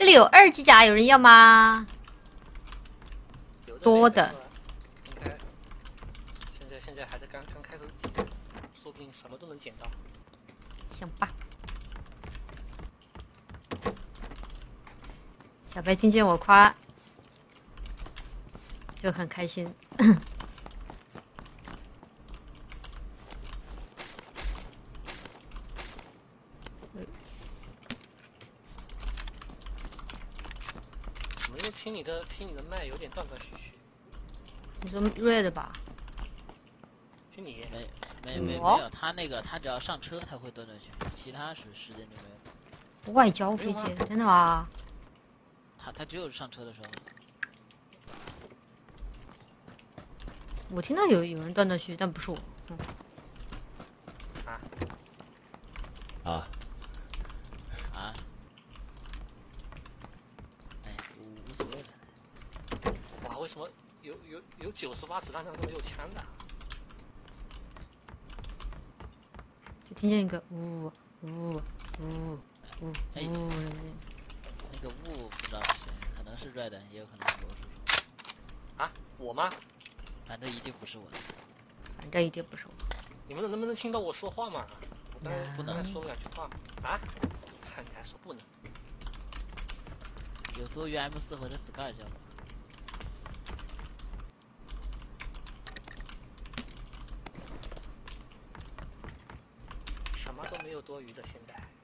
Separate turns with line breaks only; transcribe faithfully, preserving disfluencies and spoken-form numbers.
里有二级甲，有人要吗？多的。
应该现在现在还在刚刚开头捡，说不定什么都能捡到。
行吧。小白听见我夸，就很开心。
怎么又听你的听你的麦有点断断续续？
你说瑞的吧？
听你
没没没没有，他那个他只要上车他会断断续续，其他时时间就没有。
外交飞机，真的吗？
他他只有上车的时候。
我听到有有人断断续续，但不是我。嗯。
啊
啊
啊！哎，无无所谓了。
哇，为什么有有有九十发子弹，但是没有枪的？
就听见一个呜呜呜呜
哎，
呜。
那个雾不知道是谁，可能是 Red， 也有可能是罗叔叔。
啊，我吗？
反正一定不是我的。
反正一定不是我。
你们能不能听到我说话嘛？我刚才
不能
刚才说了两句话啊？你还说不能？
有多余 M 四或者 Scar 叫吗？
什么都没有多余的，现在。